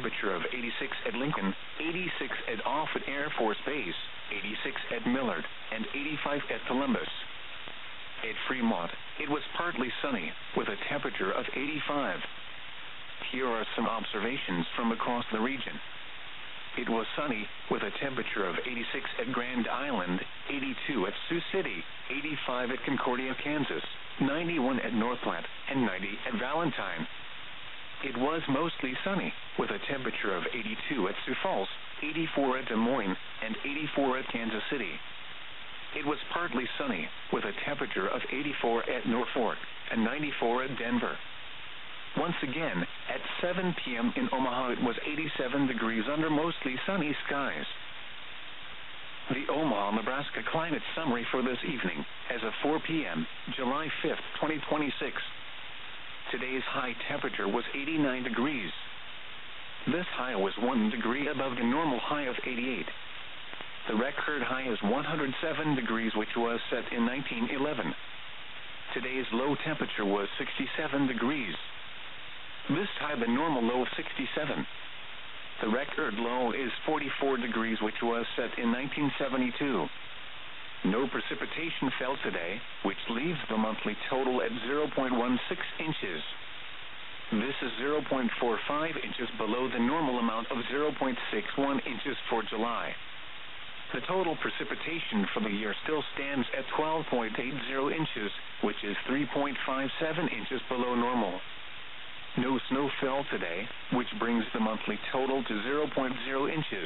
temperature of 86 at Lincoln, 86 at Offutt Air Force Base, 86 at Millard, and 85 at Columbus. At Fremont, it was partly sunny, with a temperature of 85. Here are some observations from across the region. It was sunny, with a temperature of 86 at Grand Island, 82 at Sioux City, 85 at Concordia, Kansas, 91 at North Platte, and 90 at Valentine. It was mostly sunny, with a temperature of 82 at Sioux Falls, 84 at Des Moines, and 84 at Kansas City. It was partly sunny, with a temperature of 84 at Norfolk, and 94 at Denver. Once again, at 7 p.m. in Omaha, it was 87 degrees under mostly sunny skies. The Omaha, Nebraska climate summary for this evening, as of 4 p.m., July 5th, 2026. Today's high temperature was 89 degrees. This high was 1 degree above the normal high of 88. The record high is 107 degrees, which was set in 1911. Today's low temperature was 67 degrees. This tied the normal low of 67. The record low is 44 degrees, which was set in 1972. No precipitation fell today, which leaves the monthly total at 0.16 inches. This is 0.45 inches below the normal amount of 0.61 inches for July. The total precipitation for the year still stands at 12.80 inches, which is 3.57 inches below normal. No snow fell today, which brings the monthly total to 0.0 inches.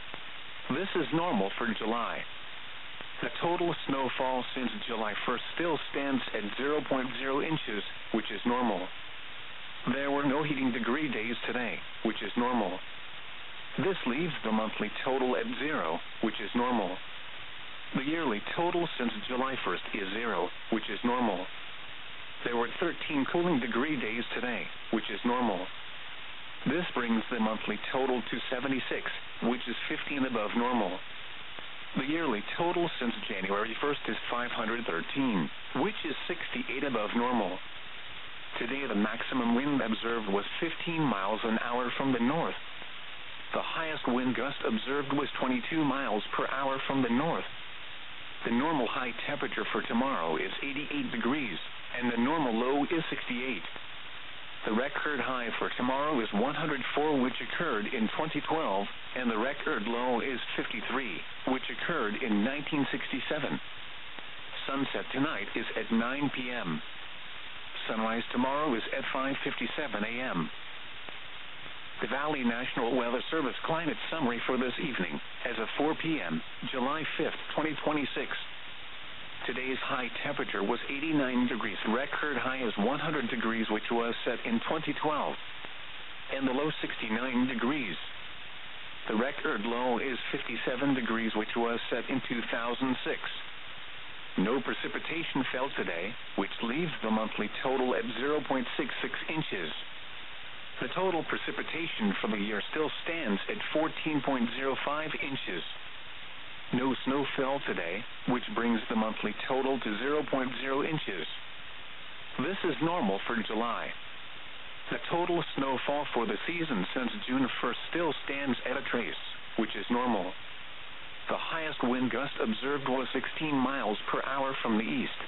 This is normal for July. The total snowfall since July 1st still stands at 0.0 inches, which is normal. There were no heating degree days today, which is normal. This leaves the monthly total at 0, which is normal. The yearly total since July 1st is 0, which is normal. There were 13 cooling degree days today, which is normal. This brings the monthly total to 76, which is 15 above normal. The yearly total since January 1st is 513, which is 68 above normal. Today the maximum wind observed was 15 miles an hour from the north. The highest wind gust observed was 22 miles per hour from the north. The normal high temperature for tomorrow is 88 degrees, and the normal low is 68. The record high for tomorrow is 104, which occurred in 2012, and the record low is 53, which occurred in 1967. Sunset tonight is at 9 p.m. Sunrise tomorrow is at 5:57 a.m. The Valley National Weather Service climate summary for this evening, as of 4 p.m., July 5th, 2026. Today's high temperature was 89 degrees. The record high is 100 degrees, which was set in 2012, and the low 69 degrees. The record low is 57 degrees, which was set in 2006. No precipitation fell today, which leaves the monthly total at 0.66 inches. The total precipitation for the year still stands at 14.05 inches. No snow fell today, which brings the monthly total to 0.0 inches. This is normal for July. The total snowfall for the season since June 1st still stands at a trace, which is normal. The highest wind gust observed was 16 miles per hour from the east.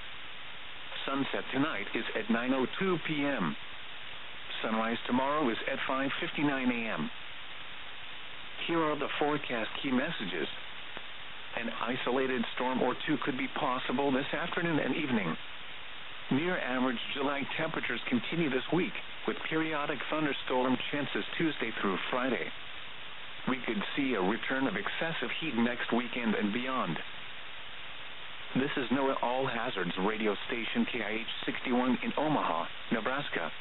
Sunset tonight is at 9:02 p.m. Sunrise tomorrow is at 5:59 a.m. Here are the forecast key messages. An isolated storm or two could be possible this afternoon and evening. Near average July temperatures continue this week, with periodic thunderstorm chances Tuesday through Friday. We could see a return of excessive heat next weekend and beyond. This is NOAA All Hazards radio station KIH 61 in Omaha, Nebraska.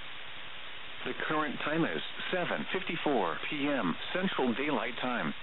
The current time is 7:54 p.m. Central Daylight Time.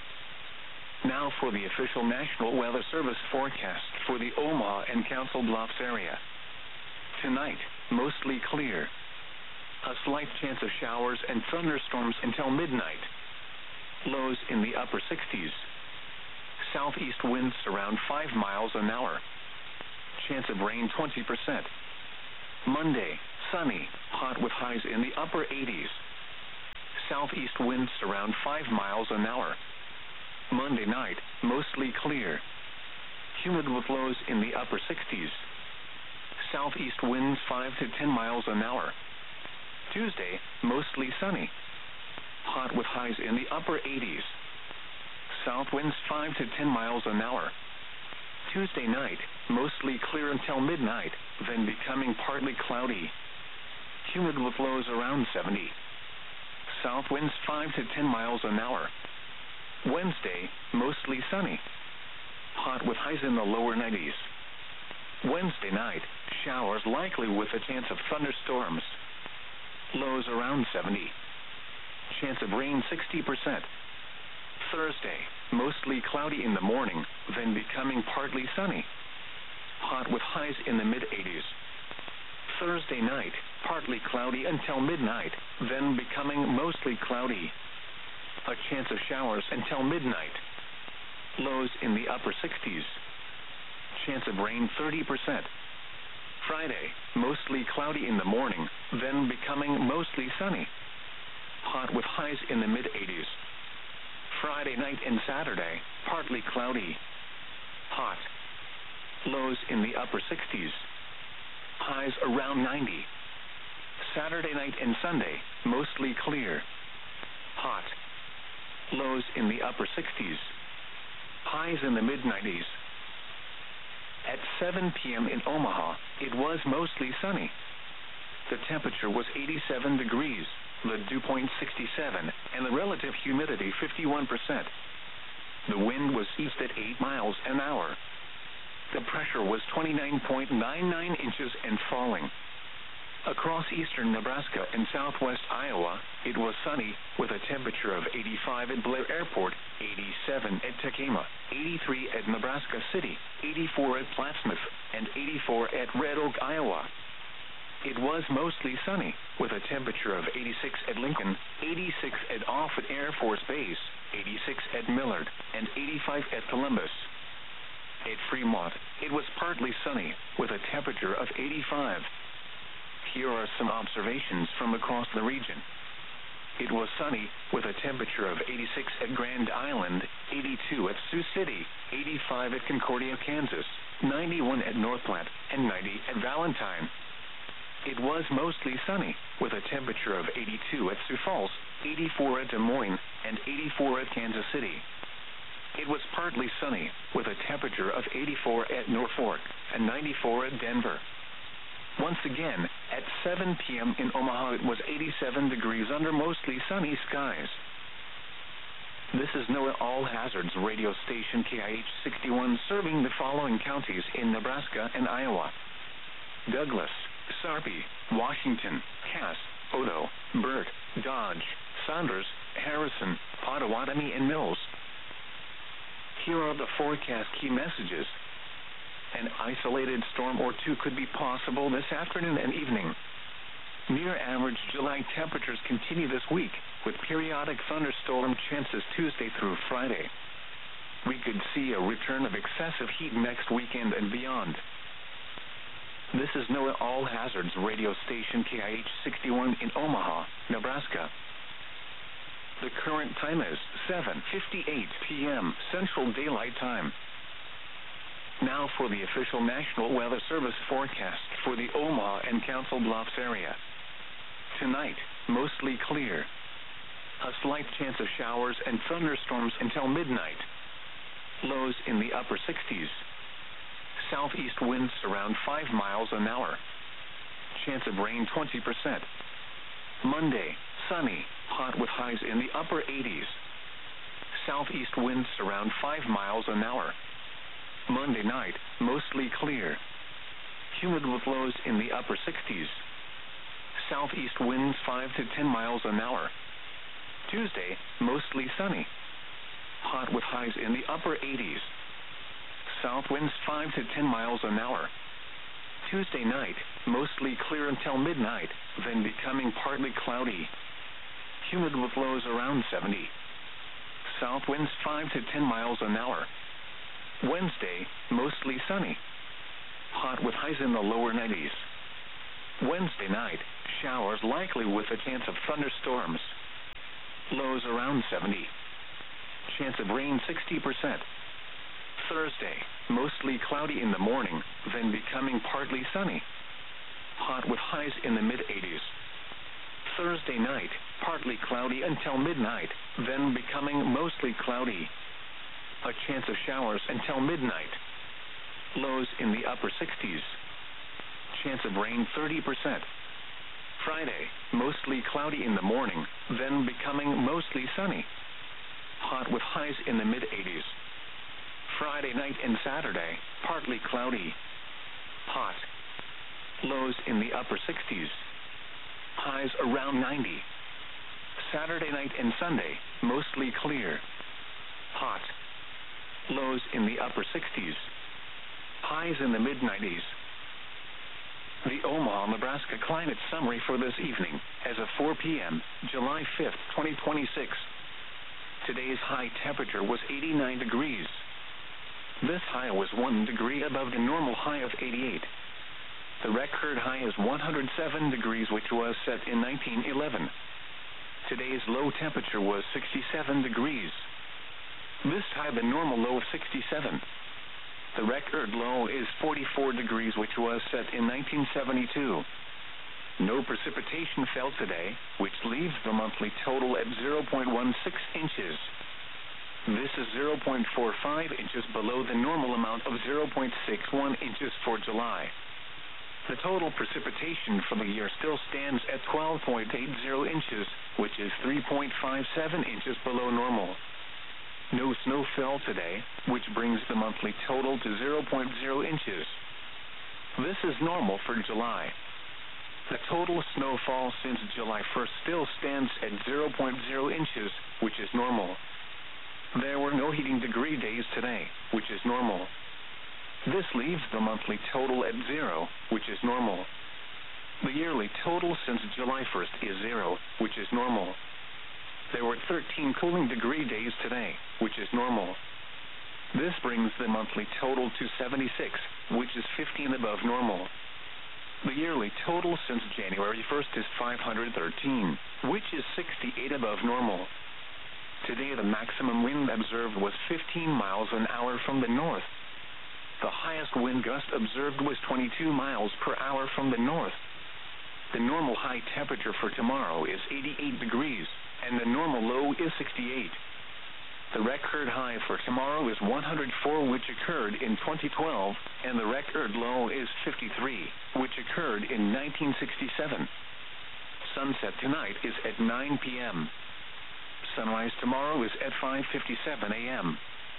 Now for the official National Weather Service forecast for the Omaha and Council Bluffs area. Tonight, mostly clear. A slight chance of showers and thunderstorms until midnight. Lows in the upper 60s. Southeast winds around 5 miles an hour. Chance of rain 20%. Monday, sunny, hot with highs in the upper 80s. South southeast winds around 5 miles an hour. Monday night, mostly clear. Humid with lows in the upper 60s. Southeast winds 5 to 10 miles an hour. Tuesday, mostly sunny. Hot with highs in the upper 80s. South winds 5 to 10 miles an hour. Tuesday night, mostly clear until midnight, then becoming partly cloudy. Humid with lows around 70. South winds 5 to 10 miles an hour. Wednesday, mostly sunny. Hot with highs in the lower 90s. Wednesday night, showers likely with a chance of thunderstorms. Lows around 70. Chance of rain 60%. Thursday, mostly cloudy in the morning, then becoming partly sunny. Hot with highs in the mid-80s. Thursday night, partly cloudy until midnight, then becoming mostly cloudy. A chance of showers until midnight. Lows in the upper 60s. Chance of rain 30%. Friday, mostly cloudy in the morning, then becoming mostly sunny. Hot with highs in the mid-80s. Friday night and Saturday, partly cloudy. Hot. Lows in the upper 60s. Highs around 90. Saturday night and Sunday, mostly clear. Hot. Lows in the upper 60s. Highs in the mid-90s. At 7 p.m. in Omaha, it was mostly sunny. The temperature was 87 degrees, the dew point 67, and the relative humidity 51%. The wind was east at 8 miles an hour. The pressure was 29.99 inches and falling. Across eastern Nebraska and southwest Iowa, it was sunny, with a temperature of 85 at Blair Airport, 87 at Tekema, 83 at Nebraska City, 84 at Plattsmouth, and 84 at Red Oak, Iowa. It was mostly sunny, with a temperature of 86 at Lincoln, 86 at Offutt Air Force Base, 86 at Millard, and 85 at Columbus. At Fremont, it was partly sunny, with a temperature of 85. Here are some observations from across the region. It was sunny, with a temperature of 86 at Grand Island, 82 at Sioux City, 85 at Concordia, Kansas, 91 at North Platte, and 90 at Valentine. It was mostly sunny, with a temperature of 82 at Sioux Falls, 84 at Des Moines, and 84 at Kansas City. It was partly sunny, with a temperature of 84 at Norfolk, and 94 at Denver. Once again, at 7 p.m. in Omaha, it was 87 degrees under mostly sunny skies. This is NOAA All Hazards radio station KIH 61, serving the following counties in Nebraska and Iowa: Douglas, Sarpy, Washington, Cass, Odo, Burt, Dodge, Saunders, Harrison, Potawatomi, and Mills. Here are the forecast key messages. An isolated storm or two could be possible this afternoon and evening. Near average July temperatures continue this week, with periodic thunderstorm chances Tuesday through Friday. We could see a return of excessive heat next weekend and beyond. This is NOAA All Hazards radio station KIH 61 in Omaha, Nebraska. The current time is 7:58 p.m. Central Daylight Time. Now for the official National Weather Service forecast for the Omaha and Council Bluffs area. Tonight, mostly clear. A slight chance of showers and thunderstorms until midnight. Lows in the upper 60s. Southeast winds around 5 miles an hour. Chance of rain 20%. Monday, sunny, hot with highs in the upper 80s. Southeast winds around 5 miles an hour. Monday night, mostly clear. Humid with lows in the upper 60s. Southeast winds 5 to 10 miles an hour. Tuesday, mostly sunny. Hot with highs in the upper 80s. South winds 5 to 10 miles an hour. Tuesday night, mostly clear until midnight, then becoming partly cloudy. Humid with lows around 70. South winds 5 to 10 miles an hour. Wednesday, mostly sunny. Hot with highs in the lower 90s. Wednesday night, showers likely with a chance of thunderstorms. Lows around 70. Chance of rain 60%. Thursday, mostly cloudy in the morning, then becoming partly sunny. Hot with highs in the mid-80s. Thursday night, partly cloudy until midnight, then becoming mostly cloudy. A chance of showers until midnight. Lows in the upper 60s. Chance of rain 30%. Friday, mostly cloudy in the morning, then becoming mostly sunny. Hot with highs in the mid-80s. Friday night and Saturday, partly cloudy. Hot. Lows in the upper 60s. Highs around 90. Saturday night and Sunday, mostly clear. Hot. Lows in the upper 60s. Highs in the mid-90s. The Omaha, Nebraska climate summary for this evening, as of 4 p.m., July 5th, 2026. Today's high temperature was 89 degrees. This high was 1 degree above the normal high of 88. The record high is 107 degrees, which was set in 1911. Today's low temperature was 67 degrees. This high the normal low of 67. The record low is 44 degrees, which was set in 1972. No precipitation fell today, which leaves the monthly total at 0.16 inches. This is 0.45 inches below the normal amount of 0.61 inches for July. The total precipitation for the year still stands at 12.80 inches, which is 3.57 inches below normal. No snow fell today, which brings the monthly total to 0.0 inches. This is normal for July. The total snowfall since July 1st still stands at 0.0 inches, which is normal. There were no heating degree days today, which is normal. This leaves the monthly total at 0, which is normal. The yearly total since July 1st is 0, which is normal. There were 13 cooling degree days today, which is normal. This brings the monthly total to 76, which is 15 above normal. The yearly total since January 1st is 513, which is 68 above normal. Today the maximum wind observed was 15 miles an hour from the north. The highest wind gust observed was 22 miles per hour from the north. The normal high temperature for tomorrow is 88 degrees, and the normal low is 68. The record high for tomorrow is 104, which occurred in 2012, and the record low is 53, which occurred in 1967. Sunset tonight is at 9 p.m. Sunrise tomorrow is at 5:57 a.m.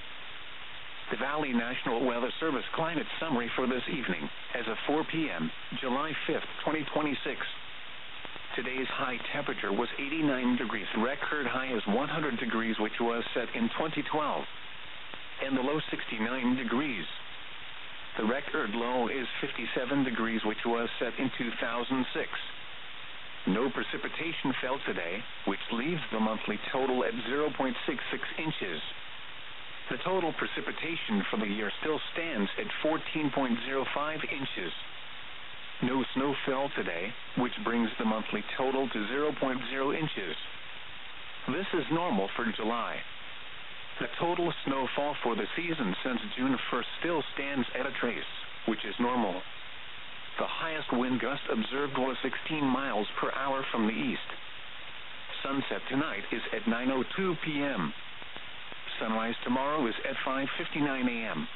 The Valley National Weather Service climate summary for this evening, as of 4 p.m., July 5th, 2026. Today's high temperature was 89 degrees. Record high is 100 degrees, which was set in 2012, and the low 69 degrees. The record low is 57 degrees, which was set in 2006. No precipitation fell today, which leaves the monthly total at 0.66 inches. The total precipitation for the year still stands at 14.05 inches. No snow fell today, which brings the monthly total to 0.0 inches. This is normal for July. The total snowfall for the season since June 1st still stands at a trace, which is normal. The highest wind gust observed was 16 miles per hour from the east. Sunset tonight is at 9:02 p.m. Sunrise tomorrow is at 5:59 a.m.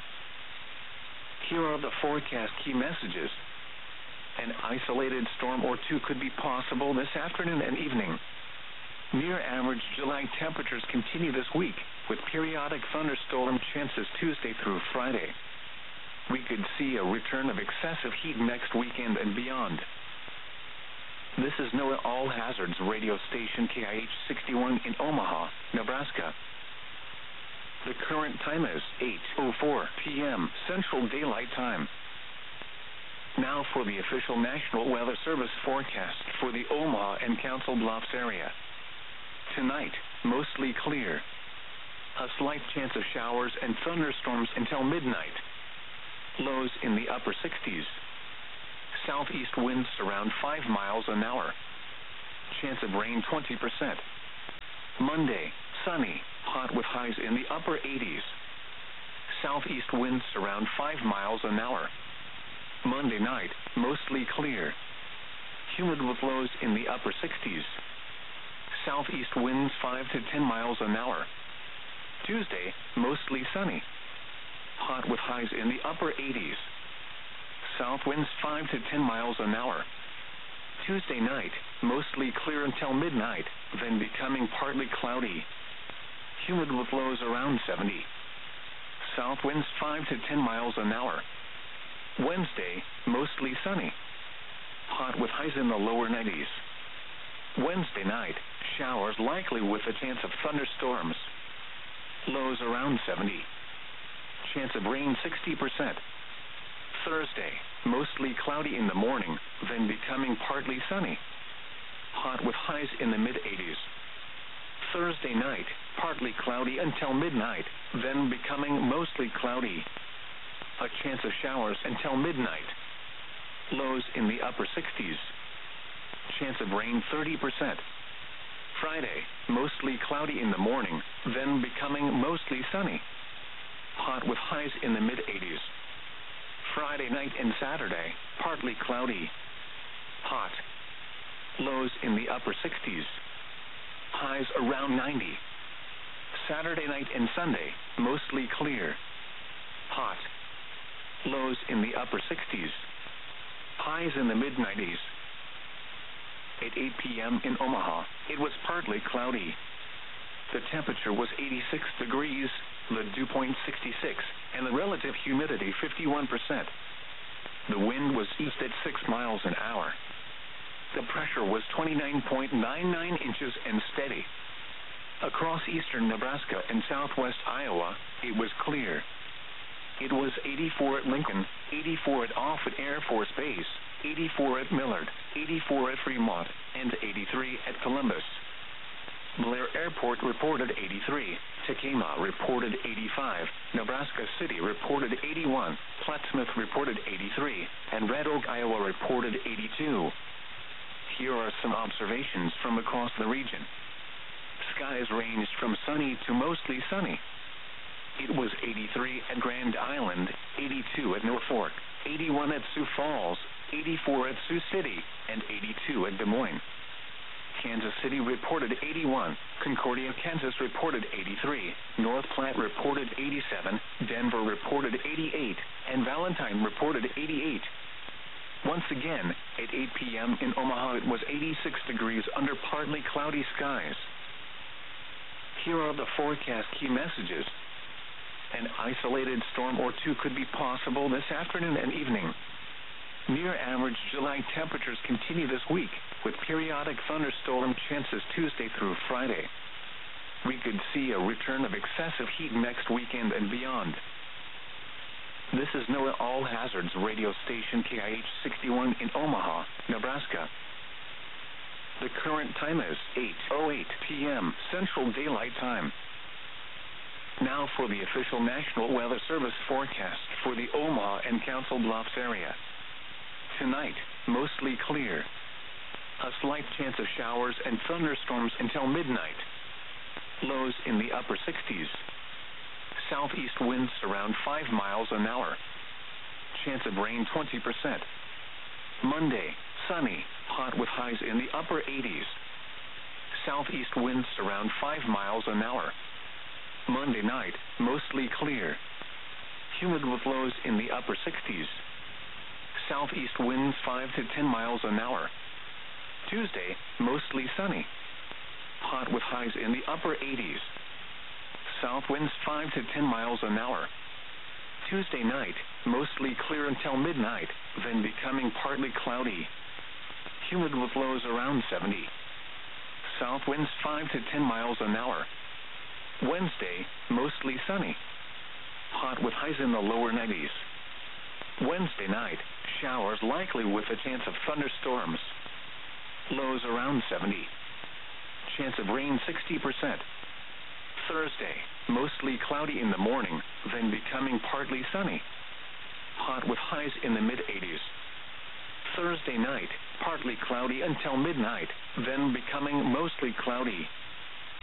Here are the forecast key messages. An isolated storm or two could be possible this afternoon and evening. Near average July temperatures continue this week, with periodic thunderstorm chances Tuesday through Friday. We could see a return of excessive heat next weekend and beyond. This is NOAA All Hazards radio station KIH 61 in Omaha, Nebraska. The current time is 8:04 p.m. Central Daylight Time. Now for the official National Weather Service forecast for the Omaha and Council Bluffs area. Tonight, mostly clear. A slight chance of showers and thunderstorms until midnight. Lows in the upper 60s. Southeast winds around 5 miles an hour. Chance of rain 20%. Monday, sunny, hot with highs in the upper 80s. Southeast winds around 5 miles an hour. Monday night, mostly clear. Humid with lows in the upper 60s. Southeast winds 5 to 10 miles an hour. Tuesday, mostly sunny. Hot with highs in the upper 80s. South winds 5 to 10 miles an hour. Tuesday night, mostly clear until midnight, then becoming partly cloudy. Humid with lows around 70. South winds 5 to 10 miles an hour. Wednesday, mostly sunny. Hot with highs in the lower 90s. Wednesday night, showers likely with a chance of thunderstorms. Lows around 70. Chance of rain 60%. Thursday, mostly cloudy in the morning, then becoming partly sunny. Hot with highs in the mid-80s. Thursday night, partly cloudy until midnight, then becoming mostly cloudy. A chance of showers until midnight. Lows in the upper 60s. Chance of rain 30%. Friday, mostly cloudy in the morning, then becoming mostly sunny. Hot with highs in the mid-80s. Friday night and Saturday, partly cloudy. Hot. Lows in the upper 60s. Highs around 90. Saturday night and Sunday, mostly clear. Hot. Lows in the upper 60s. Highs in the mid-90s. At 8 p.m. in Omaha, it was partly cloudy. The temperature was 86 degrees, the dew point 66, and the relative humidity 51%. The wind was east at 6 miles an hour. The pressure was 29.99 inches and steady. Across eastern Nebraska and southwest Iowa, it was clear. It was 84 at Lincoln, 84 at Offutt Air Force Base, 84 at Millard, 84 at Fremont, and 83 at Columbus. Blair Airport reported 83, Tekamah reported 85, Nebraska City reported 81, Plattsmouth reported 83, and Red Oak, Iowa reported 82. Here are some observations from across the region. Skies ranged from sunny to mostly sunny. It was 83 at Grand Island, 82 at Norfolk, 81 at Sioux Falls, 84 at Sioux City, and 82 at Des Moines. Kansas City reported 81, Concordia, Kansas reported 83, North Platte reported 87, Denver reported 88, and Valentine reported 88. Once again, at 8 p.m. in Omaha, it was 86 degrees under partly cloudy skies. Here are the forecast key messages. An isolated storm or two could be possible this afternoon and evening. Near average July temperatures continue this week, with periodic thunderstorm chances Tuesday through Friday. We could see a return of excessive heat next weekend and beyond. This is NOAA All Hazards radio station KIH 61 in Omaha, Nebraska. The current time is 8:08 p.m. Central Daylight Time. Now for the official National Weather Service forecast for the Omaha and Council Bluffs area. Tonight, mostly clear. A slight chance of showers and thunderstorms until midnight. Lows in the upper 60s. Southeast winds around 5 miles an hour. Chance of rain 20%. Monday, sunny, hot with highs in the upper 80s. Southeast winds around 5 miles an hour. Monday night, mostly clear. Humid with lows in the upper 60s. Southeast winds 5 to 10 miles an hour. Tuesday, mostly sunny. Hot with highs in the upper 80s. South winds 5 to 10 miles an hour. Tuesday night, mostly clear until midnight, then becoming partly cloudy. Humid with lows around 70. South winds 5 to 10 miles an hour. Wednesday, mostly sunny. Hot with highs in the lower 90s. Wednesday night, showers likely with a chance of thunderstorms. Lows around 70. Chance of rain 60%. Thursday, mostly cloudy in the morning, then becoming partly sunny. Hot with highs in the mid-80s. Thursday night, partly cloudy until midnight, then becoming mostly cloudy. A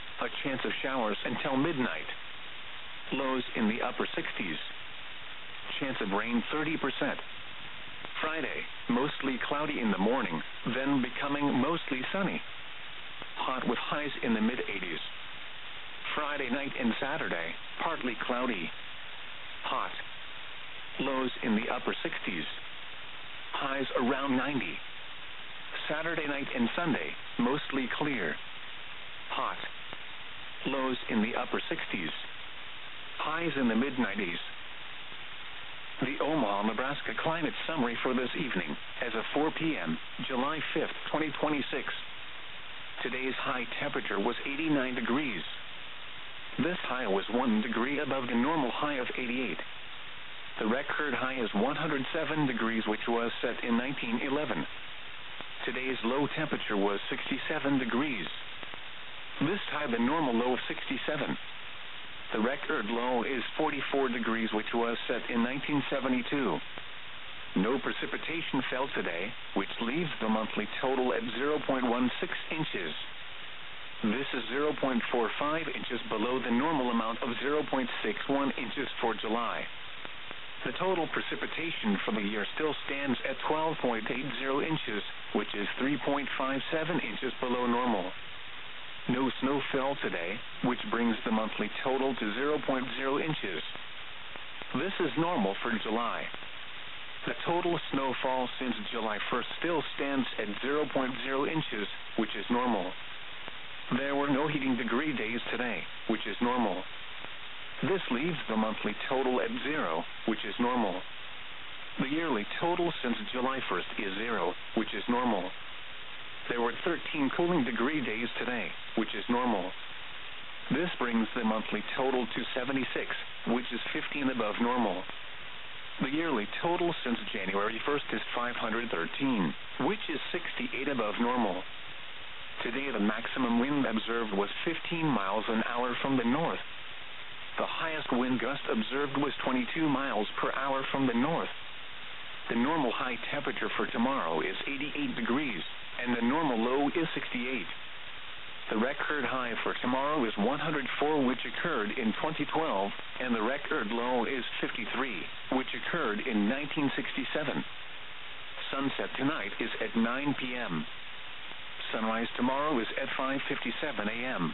chance of showers until midnight. Lows in the upper 60s. Chance of rain 30%. Friday, mostly cloudy in the morning, then becoming mostly sunny. Hot with highs in the mid-80s. Friday night and Saturday, partly cloudy. Hot. Lows in the upper 60s. Highs around 90. Saturday night and Sunday, mostly clear. Hot. Lows in the upper 60s. Highs in the mid-90s. The Omaha, Nebraska climate summary for this evening, as of 4 p.m., July 5th, 2026. Today's high temperature was 89 degrees. This high was 1 degree above the normal high of 88. The record high is 107 degrees, which was set in 1911. Today's low temperature was 67 degrees. This high the normal low of 67. The record low is 44 degrees, which was set in 1972. No precipitation fell today, which leaves the monthly total at 0.16 inches. This is 0.45 inches below the normal amount of 0.61 inches for July. The total precipitation for the year still stands at 12.80 inches, which is 3.57 inches below normal. No snow fell today, which brings the monthly total to 0.0 inches. This is normal for July. The total snowfall since July 1st still stands at 0.0 inches, which is normal. There were no heating degree days today, which is normal. This leaves the monthly total at 0, which is normal. The yearly total since July 1st is 0, which is normal. There were 13 cooling degree days today, which is normal. This brings the monthly total to 76, which is 15 above normal. The yearly total since January 1st is 513, which is 68 above normal. Today the maximum wind observed was 15 miles an hour from the north. The highest wind gust observed was 22 miles per hour from the north. The normal high temperature for tomorrow is 88 degrees, and the normal low is 68. The record high for tomorrow is 104, which occurred in 2012, and the record low is 53, which occurred in 1967. Sunset tonight is at 9 p.m. Sunrise tomorrow is at 5:57 a.m.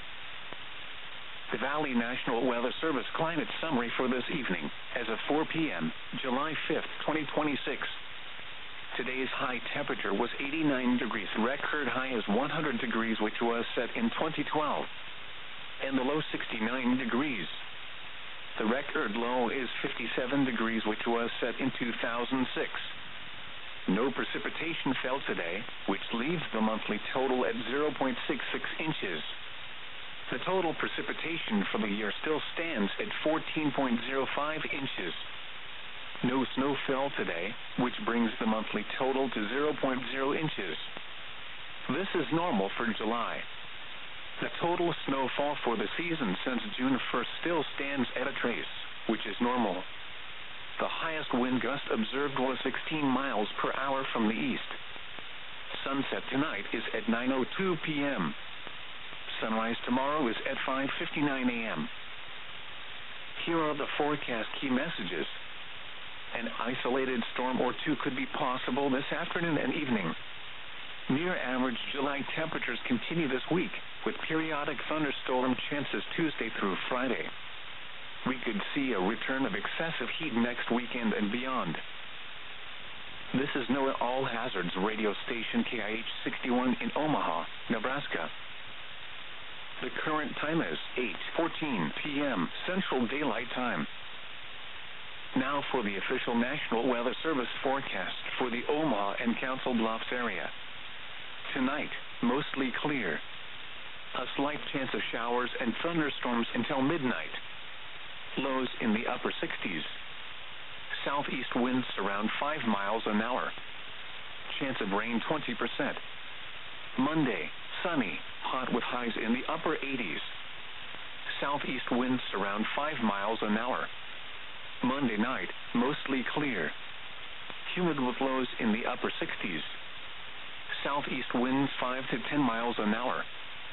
The Valley National Weather Service climate summary for this evening, as of 4 p.m., July 5th, 2026. Today's high temperature was 89 degrees. Record high is 100 degrees, which was set in 2012, and the low 69 degrees. The record low is 57 degrees, which was set in 2006. No precipitation fell today, which leaves the monthly total at 0.66 inches. The total precipitation for the year still stands at 14.05 inches. No snow fell today, which brings the monthly total to 0.0 inches. This is normal for July. The total snowfall for the season since June 1st still stands at a trace, which is normal. The highest wind gust observed was 16 miles per hour from the east. Sunset tonight is at 9:02 p.m. Sunrise tomorrow is at 5:59 a.m. Here are the forecast key messages. An isolated storm or two could be possible this afternoon and evening. Near average July temperatures continue this week, with periodic thunderstorm chances Tuesday through Friday. We could see a return of excessive heat next weekend and beyond. This is NOAA All Hazards radio station KIH 61 in Omaha, Nebraska. The current time is 8:14 p.m. Central Daylight Time. Now for the official National Weather Service forecast for the Omaha and Council Bluffs area. Tonight, mostly clear. A slight chance of showers and thunderstorms until midnight. Lows in the upper 60s. Southeast winds around 5 miles an hour. Chance of rain 20%. Monday, sunny, hot with highs in the upper 80s. Southeast winds around 5 miles an hour. Monday night, mostly clear. Humid with lows in the upper 60s. Southeast winds 5 to 10 miles an hour.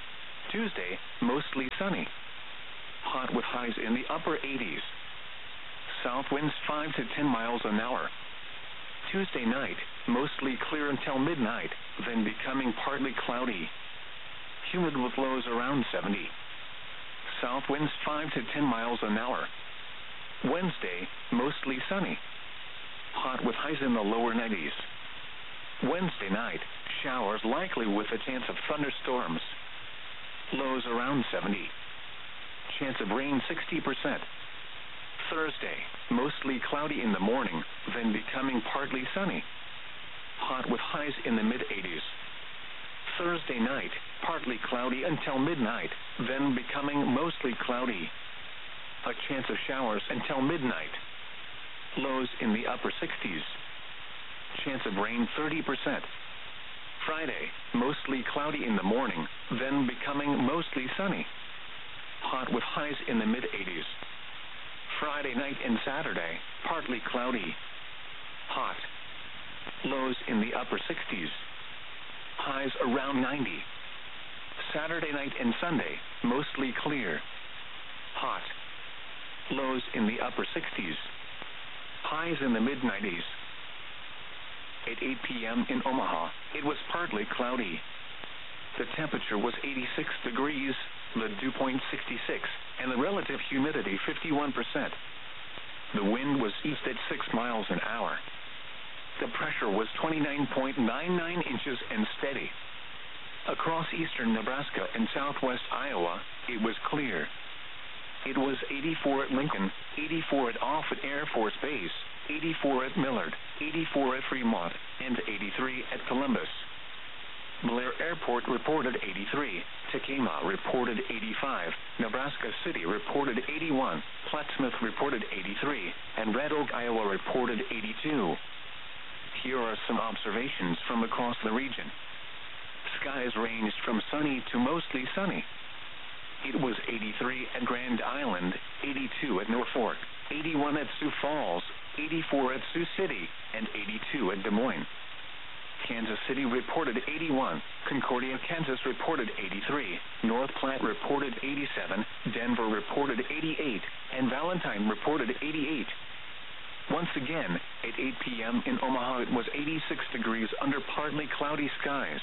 Tuesday, mostly sunny. Hot with highs in the upper 80s. South winds 5 to 10 miles an hour. Tuesday night, mostly clear until midnight, then becoming partly cloudy. Humid with lows around 70. South winds 5 to 10 miles an hour. Wednesday, mostly sunny. Hot with highs in the lower 90s. Wednesday night, showers likely with a chance of thunderstorms. Lows around 70. Chance of rain 60%. Thursday, mostly cloudy in the morning, then becoming partly sunny. Hot with highs in the mid-80s. Thursday night, partly cloudy until midnight, then becoming mostly cloudy. A chance of showers until midnight. Lows in the upper 60s. Chance of rain 30%. Friday, mostly cloudy in the morning, then becoming mostly sunny. Hot with highs in the mid-80s. Friday night and Saturday, partly cloudy. Hot. Lows in the upper 60s. Highs around 90. Saturday night and Sunday, mostly clear. Hot. Lows in the upper 60s. Highs in the mid-90s. At 8 p.m. in Omaha, it was partly cloudy. The temperature was 86 degrees, the dew point 66, and the relative humidity 51%. The wind was east at 6 miles an hour. The pressure was 29.99 inches and steady. Across eastern Nebraska and southwest Iowa, it was clear. It was 84 at Lincoln, 84 at Offutt Air Force Base, 84 at Millard, 84 at Fremont, and 83 at Columbus. Blair Airport reported 83, Tacoma reported 85, Nebraska City reported 81, Plattsmouth reported 83, and Red Oak, Iowa reported 82. Here are some observations from across the region. Skies ranged from sunny to mostly sunny. It was 83 at Grand Island, 82 at Norfolk, 81 at Sioux Falls, 84 at Sioux City, and 82 at Des Moines. Kansas City reported 81, Concordia, Kansas reported 83, North Platte reported 87, Denver reported 88, and Valentine reported 88. Once again, at 8 p.m. in Omaha, it was 86 degrees under partly cloudy skies.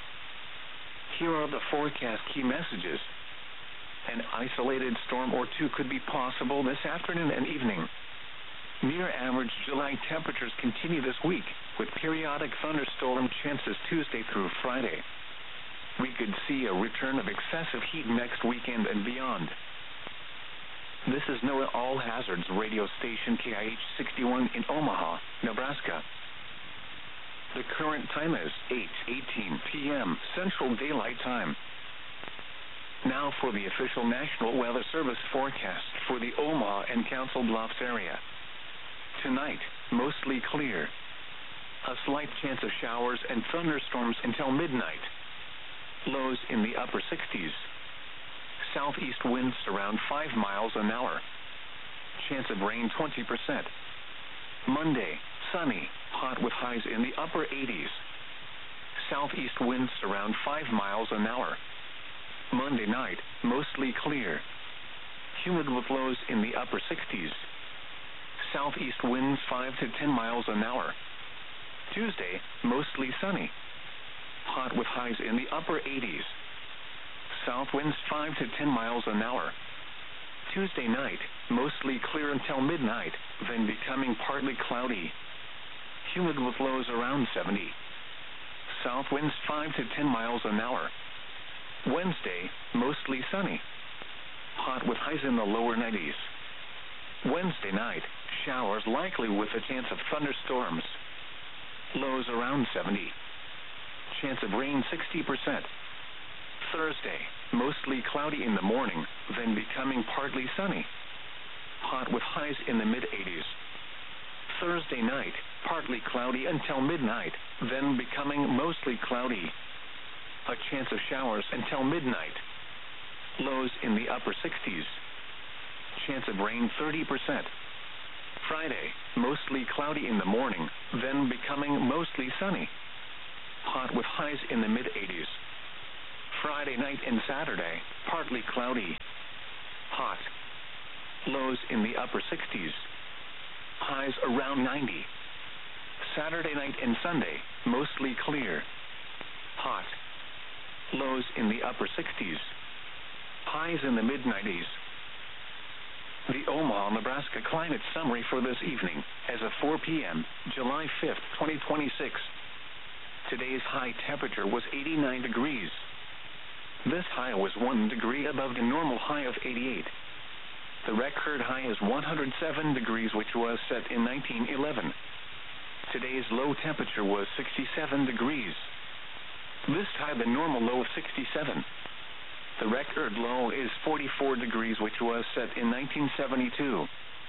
Here are the forecast key messages. An isolated storm or two could be possible this afternoon and evening. Near average July temperatures continue this week, with periodic thunderstorm chances Tuesday through Friday. We could see a return of excessive heat next weekend and beyond. This is NOAA All Hazards radio station KIH 61 in Omaha, Nebraska. The current time is 8:18 p.m. Central Daylight Time. Now for the official National Weather Service forecast for the Omaha and Council Bluffs area. Tonight, mostly clear. A slight chance of showers and thunderstorms until midnight. Lows in the upper 60s. Southeast winds around 5 miles an hour. Chance of rain 20%. Monday, sunny, hot with highs in the upper 80s. Southeast winds around 5 miles an hour. Monday night, mostly clear. Humid with lows in the upper 60s. Southeast winds 5 to 10 miles an hour. Tuesday, mostly sunny. Hot with highs in the upper 80s. South winds 5 to 10 miles an hour. Tuesday night, mostly clear until midnight, then becoming partly cloudy. Humid with lows around 70. South winds 5 to 10 miles an hour. Wednesday, mostly sunny. Hot with highs in the lower 90s. Wednesday night, showers likely with a chance of thunderstorms. Lows around 70. Chance of rain 60%. Thursday, mostly cloudy in the morning, then becoming partly sunny. Hot with highs in the mid-80s. Thursday night, partly cloudy until midnight, then becoming mostly cloudy. A chance of showers until midnight. Lows in the upper 60s. Chance of rain 30%. Friday, mostly cloudy in the morning, then becoming mostly sunny. Hot with highs in the mid-80s. Friday night and Saturday, partly cloudy. Hot. Lows in the upper 60s. Highs around 90. Saturday night and Sunday, mostly clear. Hot. Lows in the upper 60s. Highs in the mid-90s. The Omaha, Nebraska climate summary for this evening, as of 4 p.m., July 5th, 2026. Today's high temperature was 89 degrees. This high was 1 degree above the normal high of 88. The record high is 107 degrees, which was set in 1911. Today's low temperature was 67 degrees. This tied the normal low of 67. The record low is 44 degrees, which was set in 1972.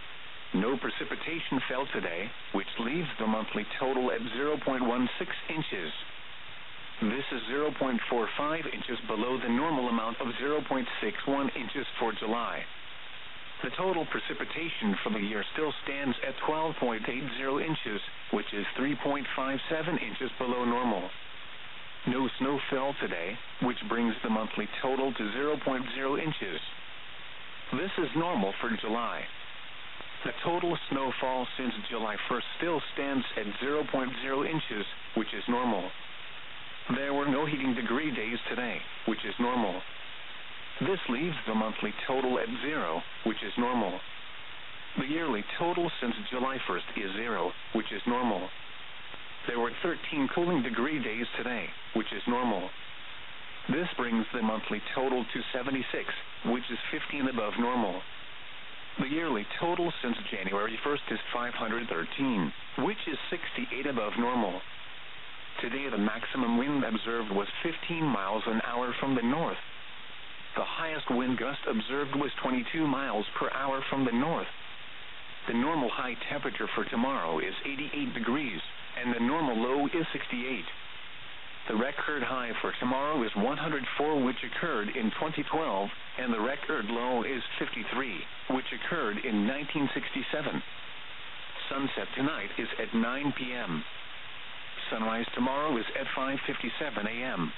No precipitation fell today, which leaves the monthly total at 0.16 inches. This is 0.45 inches below the normal amount of 0.61 inches for July. The total precipitation for the year still stands at 12.80 inches, which is 3.57 inches below normal. No snow fell today, which brings the monthly total to 0.0 inches. This is normal for July. The total snowfall since July 1st still stands at 0.0 inches, which is normal. There were no heating degree days today, which is normal. This leaves the monthly total at 0, which is normal. The yearly total since July 1st is 0, which is normal. There were 13 cooling degree days today, which is normal. This brings the monthly total to 76, which is 15 above normal. The yearly total since January 1st is 513, which is 68 above normal. Today the maximum wind observed was 15 miles an hour from the north. The highest wind gust observed was 22 miles per hour from the north. The normal high temperature for tomorrow is 88 degrees, and the normal low is 68. The record high for tomorrow is 104, which occurred in 2012, and the record low is 53, which occurred in 1967. Sunset tonight is at 9 p.m. Sunrise tomorrow is at 5:57 a.m.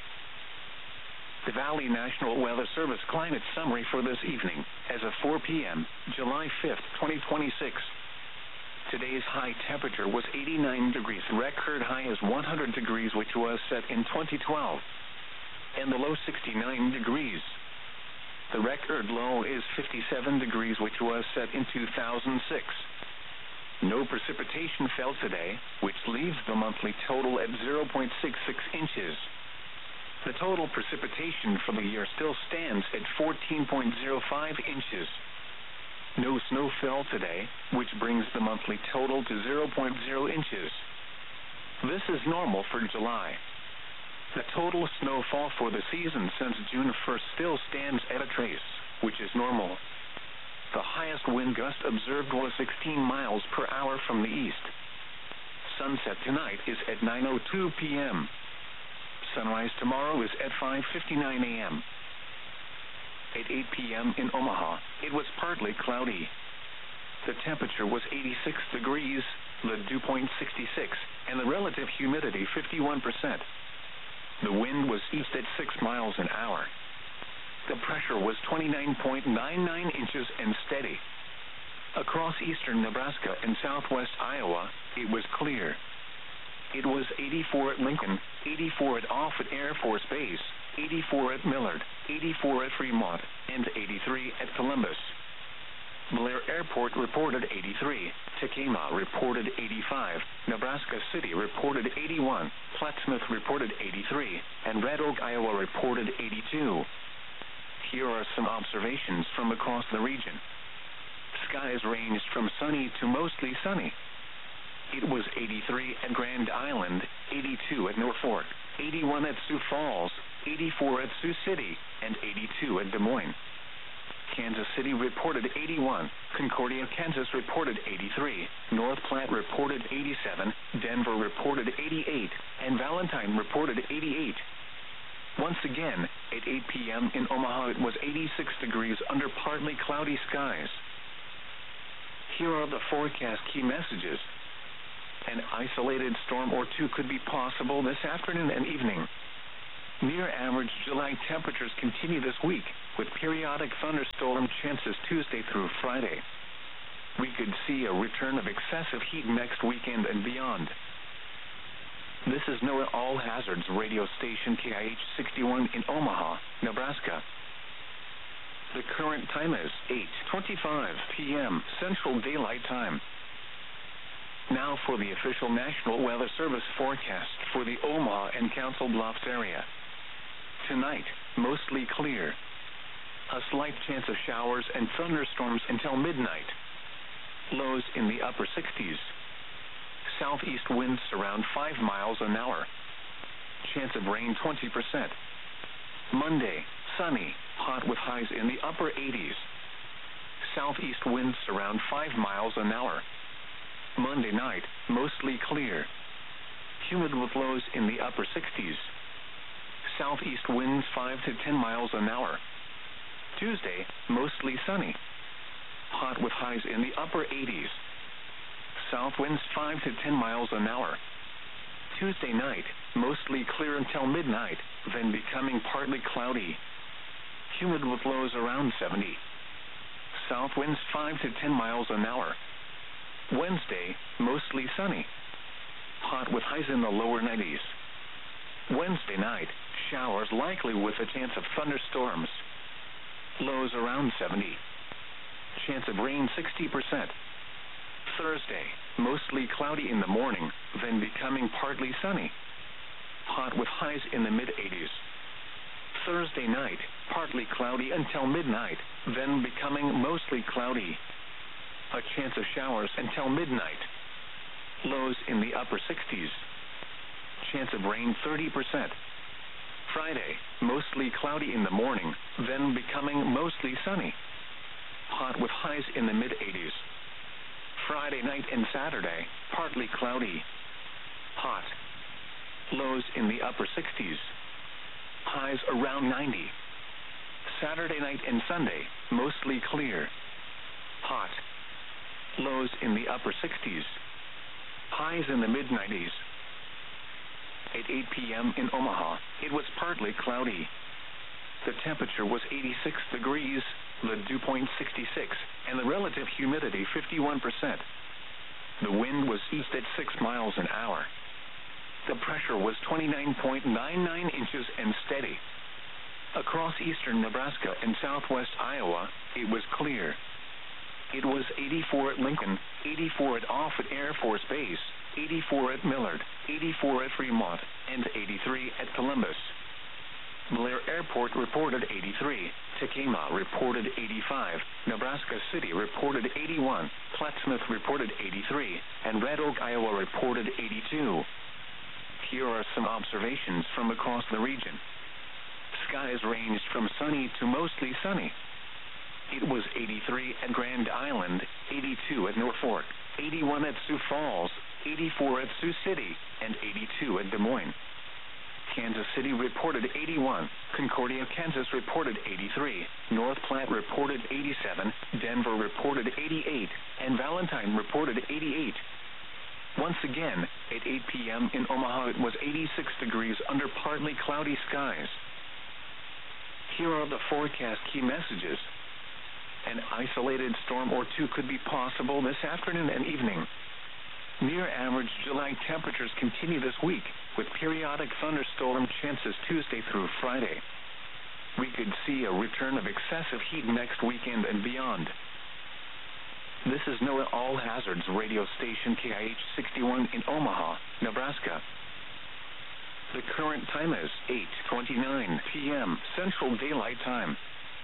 The Valley National Weather Service climate summary for this evening, as of 4 p.m., July 5th, 2026. Today's high temperature was 89 degrees. Record high is 100 degrees, which was set in 2012. And the low 69 degrees. The record low is 57 degrees, which was set in 2006. No precipitation fell today, which leaves the monthly total at 0.66 inches. The total precipitation for the year still stands at 14.05 inches. No snow fell today, which brings the monthly total to 0.0 inches. This is normal for July. The total snowfall for the season since June 1st still stands at a trace, which is normal. The highest wind gust observed was 16 miles per hour from the east. Sunset tonight is at 9:02 p.m. Sunrise tomorrow is at 5:59 a.m. At 8 p.m. in Omaha, it was partly cloudy. The temperature was 86 degrees, the dew point 66, and the relative humidity 51%. The wind was east at 6 miles an hour. The pressure was 29.99 inches and steady. Across eastern Nebraska and southwest Iowa, it was clear. It was 84 at Lincoln, 84 at Offutt Air Force Base, 84 at Millard, 84 at Fremont, and 83 at Columbus. Blair Airport reported 83, Tacoma reported 85, Nebraska City reported 81, Plattsmouth reported 83, and Red Oak, Iowa reported 82. Here are some observations from across the region. Skies ranged from sunny to mostly sunny. It was 83 at Grand Island, 82 at Norfolk, 81 at Sioux Falls, 84 at Sioux City, and 82 at Des Moines. Kansas City reported 81, Concordia, Kansas reported 83, North Platte reported 87, Denver reported 88, and Valentine reported 88. Once again, at 8 p.m. in Omaha, it was 86 degrees under partly cloudy skies. Here are the forecast key messages. An isolated storm or two could be possible this afternoon and evening. Near average July temperatures continue this week, with periodic thunderstorm chances Tuesday through Friday. We could see a return of excessive heat next weekend and beyond. This is NOAA All Hazards radio station KIH 61 in Omaha, Nebraska. The current time is 8:25 p.m. Central Daylight Time. Now for the official National Weather Service forecast for the Omaha and Council Bluffs area. Tonight, mostly clear. A slight chance of showers and thunderstorms until midnight. Lows in the upper 60s. Southeast winds around 5 miles an hour. Chance of rain 20%. Monday, sunny, hot with highs in the upper 80s. Southeast winds around 5 miles an hour. Monday night, mostly clear. Humid with lows in the upper 60s. Southeast winds 5 to 10 miles an hour. Tuesday, mostly sunny. Hot with highs in the upper 80s. South winds 5 to 10 miles an hour. Tuesday night, mostly clear until midnight, then becoming partly cloudy. Humid with lows around 70. South winds 5 to 10 miles an hour. Wednesday, mostly sunny. Hot with highs in the lower 90s. Wednesday night, showers likely with a chance of thunderstorms. Lows around 70. Chance of rain 60%. Thursday, mostly cloudy in the morning, then becoming partly sunny. Hot with highs in the mid-80s. Thursday night, partly cloudy until midnight, then becoming mostly cloudy. A chance of showers until midnight. Lows in the upper 60s. Chance of rain 30%. Friday, mostly cloudy in the morning, then becoming mostly sunny. Hot with highs in the mid-80s. Friday night and Saturday, partly cloudy. Hot. Lows in the upper 60s. Highs around 90. Saturday night and Sunday, mostly clear. Hot. Lows in the upper 60s. Highs in the mid-90s. At 8 p.m. in Omaha, it was partly cloudy. The temperature was 86 degrees, the dew point 66, and the relative humidity 51%. The wind was east at 6 miles an hour. The pressure was 29.99 inches and steady. Across eastern Nebraska and southwest Iowa, it was clear. It was 84 at Lincoln, 84 at Offutt Air Force Base, 84 at Millard, 84 at Fremont, and 83 at Columbus. Blair Airport reported 83, Tacoma reported 85, Nebraska City reported 81, Plattsmouth reported 83, and Red Oak, Iowa reported 82. Here are some observations from across the region. Skies ranged from sunny to mostly sunny. It was 83 at Grand Island, 82 at Norfolk, 81 at Sioux Falls, 84 at Sioux City, and 82 at Des Moines. Kansas City reported 81, Concordia, Kansas reported 83, North Platte reported 87, Denver reported 88, and Valentine reported 88. Once again, at 8 p.m. in Omaha, it was 86 degrees under partly cloudy skies. Here are the forecast key messages. An isolated storm or two could be possible this afternoon and evening. Near average July temperatures continue this week, with periodic thunderstorm chances Tuesday through Friday. We could see a return of excessive heat next weekend and beyond. This is NOAA All Hazards radio station KIH 61 in Omaha, Nebraska. The current time is 8:29 p.m. Central Daylight Time.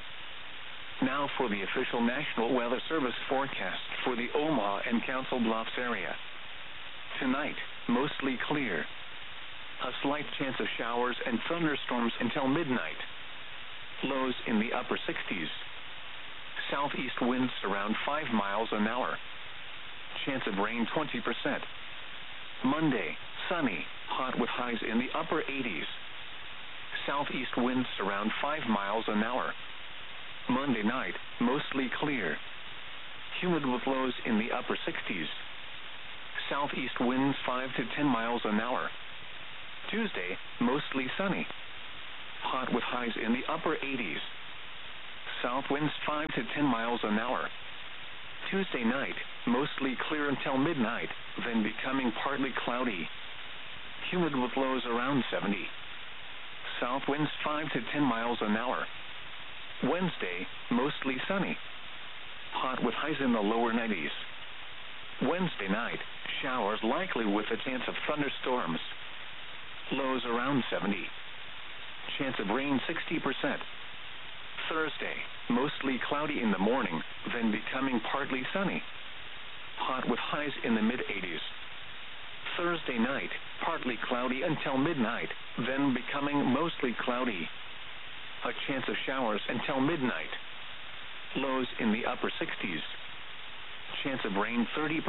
Now for the official National Weather Service forecast for the Omaha and Council Bluffs area. Tonight, mostly clear. A slight chance of showers and thunderstorms until midnight. Lows in the upper 60s. Southeast winds around 5 miles an hour. Chance of rain 20%. Monday, sunny, hot with highs in the upper 80s. Southeast winds around 5 miles an hour. Monday night, mostly clear. Humid with lows in the upper 60s. Southeast winds 5 to 10 miles an hour. Tuesday, mostly sunny. hot with highs in the upper 80s. South winds 5 to 10 miles an hour. Tuesday night, mostly clear until midnight, then becoming partly cloudy. Humid with lows around 70. South winds 5 to 10 miles an hour. Wednesday, mostly sunny. Hot with highs in the lower 90s. Wednesday night, showers likely with a chance of thunderstorms. Lows around 70. Chance of rain 60%. Thursday, mostly cloudy in the morning, then becoming partly sunny. Hot with highs in the mid-80s. Thursday night, partly cloudy until midnight, then becoming mostly cloudy. A chance of showers until midnight. Lows in the upper 60s. Chance of rain 30%.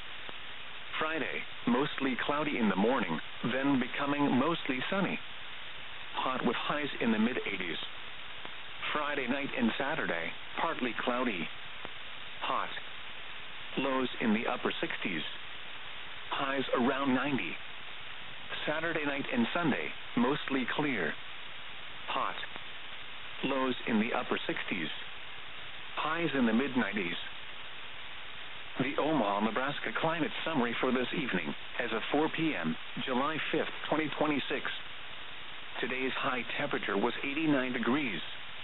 Friday, mostly cloudy in the morning, then becoming mostly sunny. Hot with highs in the mid-80s. Friday night and Saturday, partly cloudy. Hot. Lows in the upper 60s. Highs around 90. Saturday night and Sunday, mostly clear. Hot. Lows in the upper 60s. Highs in the mid-90s. The Omaha, Nebraska climate summary for this evening, as of 4 p.m., July 5th, 2026. Today's high temperature was 89 degrees.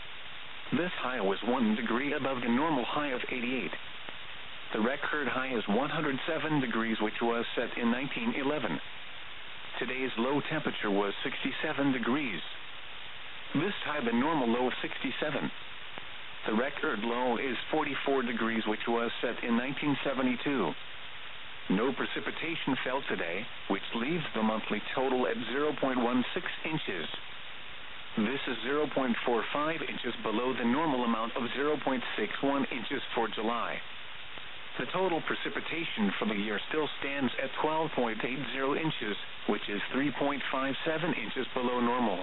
This high was 1 degree above the normal high of 88. The record high is 107 degrees, which was set in 1911. Today's low temperature was 67 degrees. This tied the normal low of 67. The record low is 44 degrees, which was set in 1972. No precipitation fell today, which leaves the monthly total at 0.16 inches. This is 0.45 inches below the normal amount of 0.61 inches for July. The total precipitation for the year still stands at 12.80 inches, which is 3.57 inches below normal.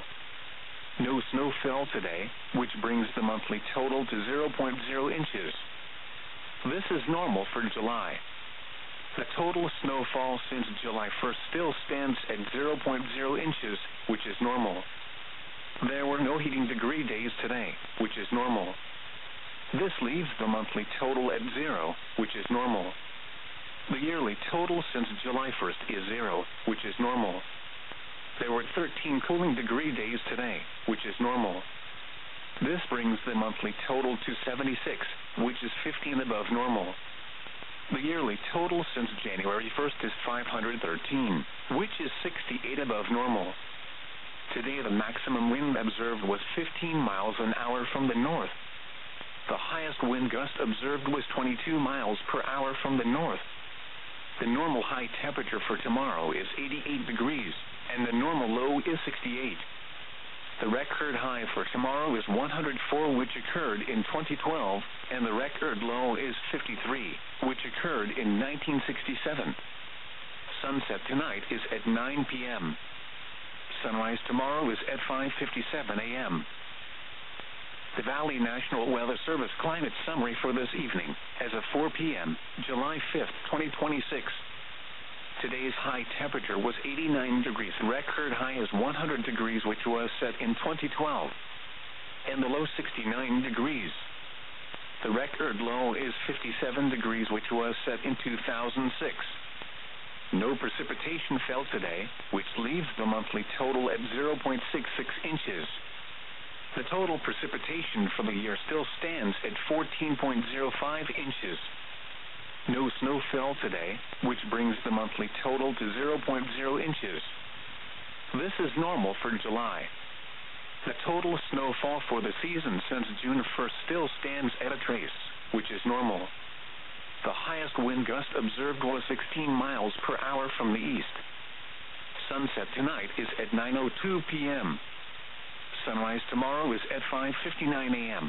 No snow fell today, which brings the monthly total to 0.0 inches. This is normal for July. The total snowfall since July 1st still stands at 0.0 inches, which is normal. There were no heating degree days today, which is normal. This leaves the monthly total at 0, which is normal. The yearly total since July 1st is 0, which is normal. There were 13 cooling degree days today, which is normal. This brings the monthly total to 76, which is 15 above normal. The yearly total since January 1st is 513, which is 68 above normal. Today the maximum wind observed was 15 miles an hour from the north. The highest wind gust observed was 22 miles per hour from the north. The normal high temperature for tomorrow is 88 degrees, and the normal low is 68. The record high for tomorrow is 104, which occurred in 2012, and the record low is 53, which occurred in 1967. Sunset tonight is at 9 p.m. Sunrise tomorrow is at 5:57 a.m. The Valley National Weather Service climate summary for this evening, as of 4 p.m., July 5th, 2026. Today's high temperature was 89 degrees. The record high is 100 degrees, which was set in 2012, and the low 69 degrees. The record low is 57 degrees, which was set in 2006. No precipitation fell today, which leaves the monthly total at 0.66 inches. The total precipitation for the year still stands at 14.05 inches. No snow fell today, which brings the monthly total to 0.0 inches. This is normal for July. The total snowfall for the season since June 1st still stands at a trace, which is normal. The highest wind gust observed was 16 miles per hour from the east. Sunset tonight is at 9:02 p.m. Sunrise tomorrow is at 5:59 a.m.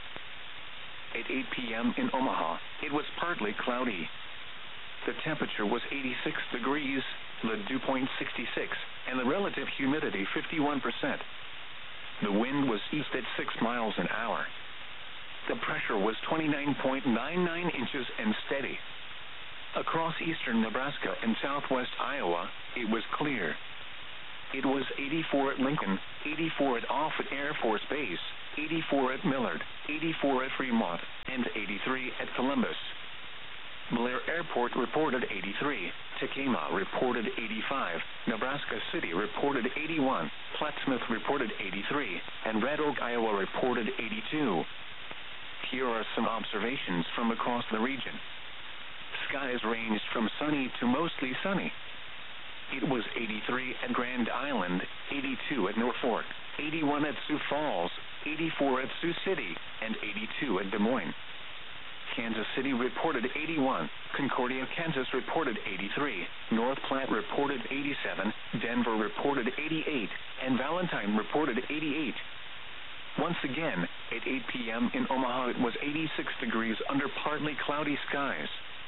At 8 p.m. in Omaha, it was partly cloudy. The temperature was 86 degrees, the dew point 66, and the relative humidity 51%. The wind was east at 6 miles an hour. The pressure was 29.99 inches and steady. Across eastern Nebraska and southwest Iowa, it was clear. It was 84 at Lincoln, 84 at Offutt Air Force Base, 84 at Millard, 84 at Fremont, and 83 at Columbus. Blair Airport reported 83, Tekamah reported 85, Nebraska City reported 81, Plattsmouth reported 83, and Red Oak, Iowa reported 82. Here are some observations from across the region. Skies ranged from sunny to mostly sunny. It was 83 at Grand Island, 82 at Norfolk, 81 at Sioux Falls, 84 at Sioux City, and 82 at Des Moines. Kansas City reported 81, Concordia, Kansas reported 83, North Platte reported 87, Denver reported 88, and Valentine reported 88. Once again, at 8 p.m. in Omaha it was 86 degrees under partly cloudy skies.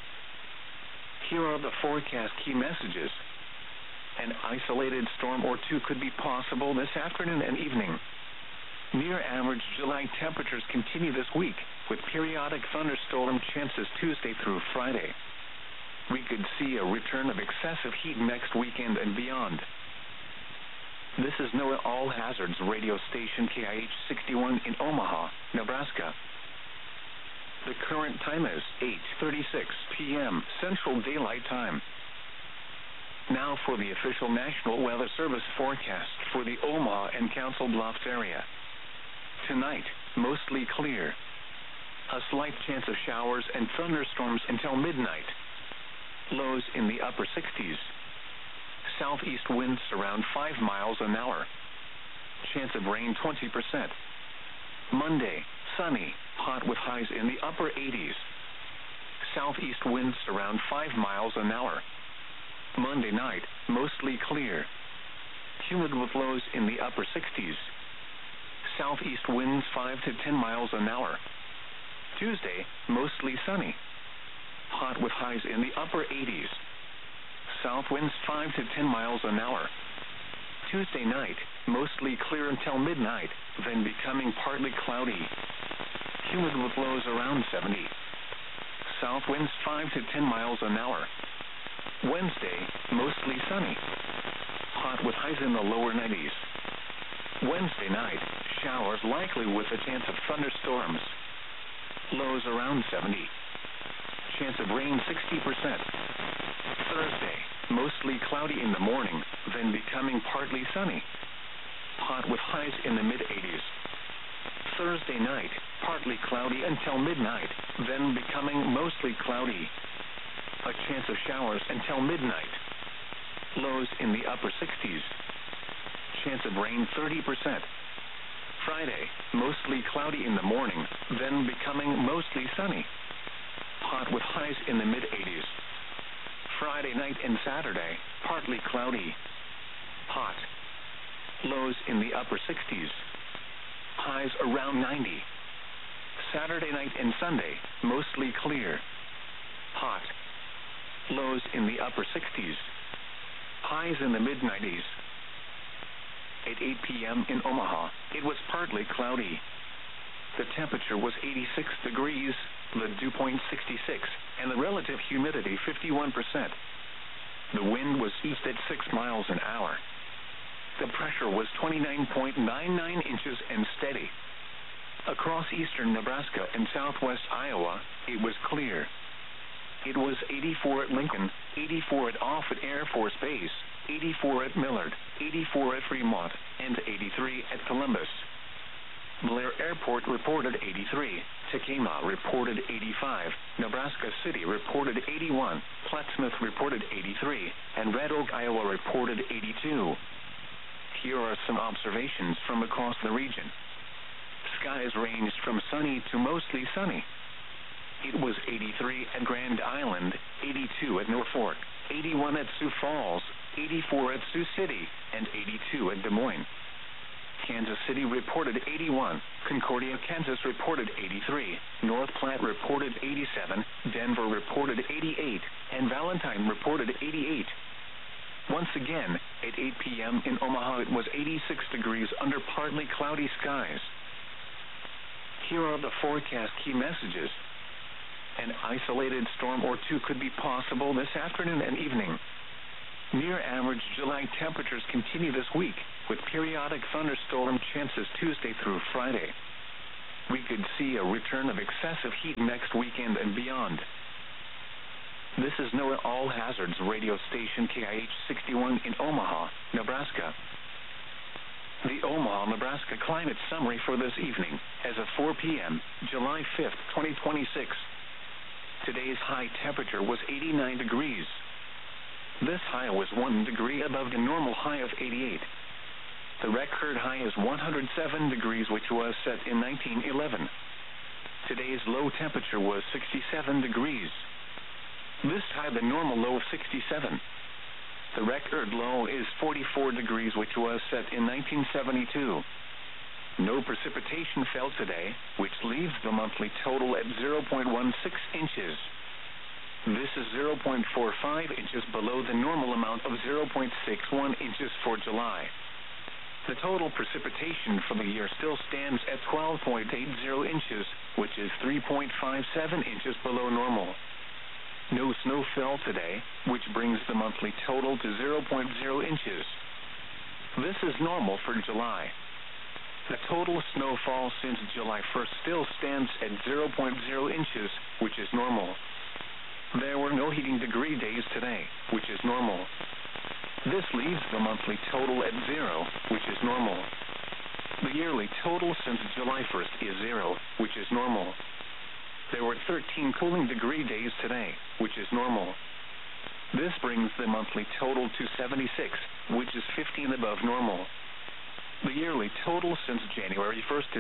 Here are the forecast key messages. An isolated storm or two could be possible this afternoon and evening. Near average July temperatures continue this week, with periodic thunderstorm chances Tuesday through Friday. We could see a return of excessive heat next weekend and beyond. This is NOAA All Hazards radio station KIH 61 in Omaha, Nebraska. The current time is 8:36 p.m. Central Daylight Time. Now for the official National Weather Service forecast for the Omaha and Council Bluffs area. Tonight, mostly clear. A slight chance of showers and thunderstorms until midnight. Lows in the upper 60s. Southeast winds around 5 miles an hour. Chance of rain 20%. Monday, sunny, hot with highs in the upper 80s. Southeast winds around 5 miles an hour. Monday night, mostly clear. Humid with lows in the upper 60s. Southeast winds 5 to 10 miles an hour. Tuesday, mostly sunny. Hot with highs in the upper 80s. South winds 5 to 10 miles an hour. Tuesday night, mostly clear until midnight, then becoming partly cloudy. Humid with lows around 70. South winds 5 to 10 miles an hour. Wednesday, mostly sunny. Hot with highs in the lower 90s. Wednesday night, showers likely with a chance of thunderstorms. Lows around 70. Chance of rain 60%. Thursday, mostly cloudy in the morning, then becoming partly sunny. Hot with highs in the mid-80s. Thursday night, partly cloudy until midnight, then becoming mostly cloudy. A chance of showers until midnight. Lows in the upper 60s. Chance of rain 30%. Friday, mostly cloudy in the morning, then becoming mostly sunny. Hot with highs in the mid-80s. Friday night and Saturday, partly cloudy. Hot. Lows in the upper 60s. Highs around 90. Saturday night and Sunday, mostly clear. Hot. Lows in the upper 60s. Highs in the mid-90s. At 8 p.m. in Omaha, it was partly cloudy. The temperature was 86 degrees, the dew point 66, and the relative humidity 51%. The wind was east at 6 miles an hour. The pressure was 29.99 inches and steady. Across eastern Nebraska and southwest Iowa, it was clear. It was 84 at Lincoln, 84 at Offutt Air Force Base, 84 at Millard, 84 at Fremont, and 83 at Columbus. Blair Airport reported 83, Tekamah reported 85, Nebraska City reported 81, Plattsmouth reported 83, and Red Oak, Iowa reported 82. Here are some observations from across the region. Skies ranged from sunny to mostly sunny. It was 83 at Grand Island, 82 at Norfolk, 81 at Sioux Falls, 84 at Sioux City, and 82 at Des Moines. Kansas City reported 81, Concordia, Kansas reported 83, North Platte reported 87, Denver reported 88, and Valentine reported 88. Once again, at 8 p.m. in Omaha it was 86 degrees under partly cloudy skies. Here are the forecast key messages. An isolated storm or two could be possible this afternoon and evening. Near average July temperatures continue this week, with periodic thunderstorm chances Tuesday through Friday. We could see a return of excessive heat next weekend and beyond. This is NOAA All Hazards radio station KIH 61 in Omaha, Nebraska. The Omaha, Nebraska climate summary for this evening, as of 4 p.m., July 5th, 2026. Today's high temperature was 89 degrees. This high was 1 degree above the normal high of 88. The record high is 107 degrees, which was set in 1911. Today's low temperature was 67 degrees. This tied the normal low of 67. The record low is 44 degrees, which was set in 1972. No precipitation fell today, which leaves the monthly total at 0.16 inches. This is 0.45 inches below the normal amount of 0.61 inches for July. The total precipitation for the year still stands at 12.80 inches, which is 3.57 inches below normal. No snow fell today, which brings the monthly total to 0.0 inches. This is normal for July. The total snowfall since July 1st still stands at 0.0 inches, which is normal. There were no heating degree days today, which is normal. This leaves the monthly total at 0, which is normal. The yearly total since July 1st is 0, which is normal. There were 13 cooling degree days today, which is normal. This brings the monthly total to 76, which is 15 above normal. The yearly total since January 1st is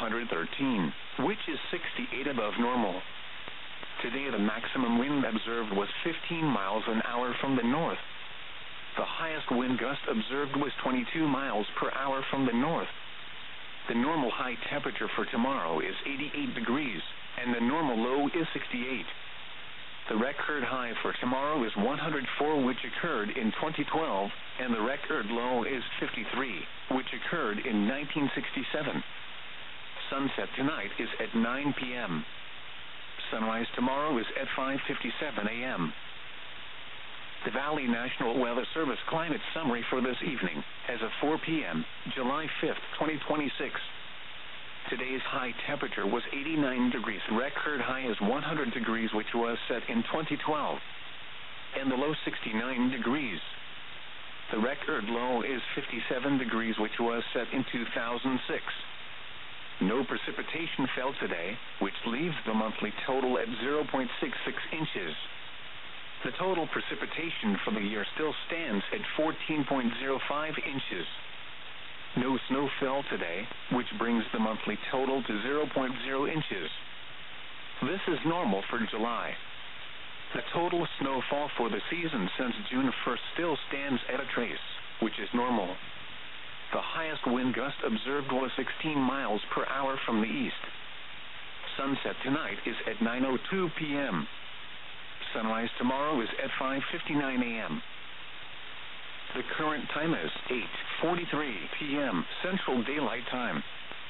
513, which is 68 above normal. Today the maximum wind observed was 15 miles an hour from the north. The highest wind gust observed was 22 miles per hour from the north. The normal high temperature for tomorrow is 88 degrees, and the normal low is 68. The record high for tomorrow is 104, which occurred in 2012, and the record low is 53, which occurred in 1967. Sunset tonight is at 9 p.m. Sunrise tomorrow is at 5:57 a.m. The Valley National Weather Service climate summary for this evening, as of 4 p.m., July 5th, 2026. Today's high temperature was 89 degrees. Record high is 100 degrees, which was set in 2012, and the low 69 degrees. The record low is 57 degrees, which was set in 2006. No precipitation fell today, which leaves the monthly total at 0.66 inches. The total precipitation for the year still stands at 14.05 inches. No snow fell today, which brings the monthly total to 0.0 inches. This is normal for July. The total snowfall for the season since June 1st still stands at a trace, which is normal. The highest wind gust observed was 16 miles per hour from the east. Sunset tonight is at 9:02 p.m. Sunrise tomorrow is at 5:59 a.m. The current time is 8:43 p.m. Central Daylight Time.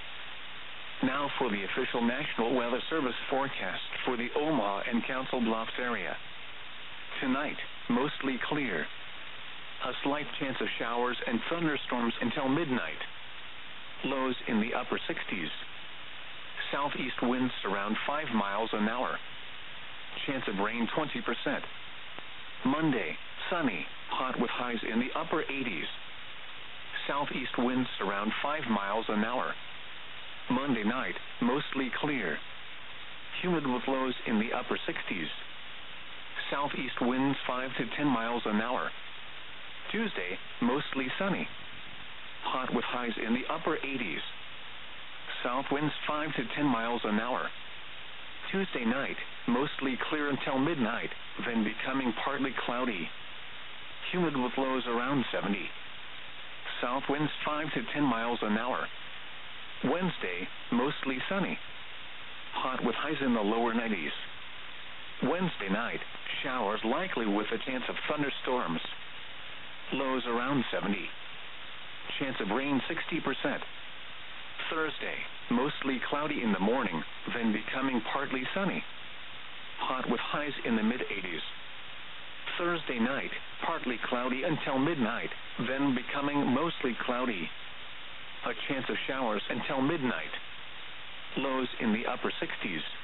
Now for the official National Weather Service forecast for the Omaha and Council Bluffs area. Tonight, mostly clear. A slight chance of showers and thunderstorms until midnight. Lows in the upper 60s. Southeast winds around 5 miles an hour. Chance of rain 20%. Monday, sunny, hot with highs in the upper 80s. Southeast winds around 5 miles an hour. Monday night, mostly clear. Humid with lows in the upper 60s. Southeast winds 5 to 10 miles an hour. Tuesday, mostly sunny. Hot with highs in the upper 80s. South winds 5 to 10 miles an hour. Tuesday night, mostly clear until midnight, then becoming partly cloudy. Humid with lows around 70. South winds 5 to 10 miles an hour. Wednesday, mostly sunny. Hot with highs in the lower 90s. Wednesday night, showers likely with a chance of thunderstorms. Lows around 70. Chance of rain 60%. Thursday, mostly cloudy in the morning, then becoming partly sunny. Hot with highs in the mid-80s. Thursday night, partly cloudy until midnight, then becoming mostly cloudy. A chance of showers until midnight. Lows in the upper 60s.